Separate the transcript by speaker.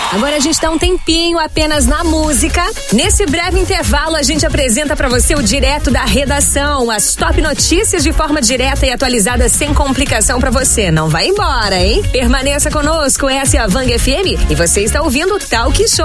Speaker 1: Agora a gente dá um tempinho apenas na música. Nesse breve intervalo, a gente apresenta pra você o Direto da Redação, as top notícias de forma direta e atualizada sem complicação pra você. Não vai embora, hein? Permaneça conosco, essa é a Vang FM e você está ouvindo Talk Show.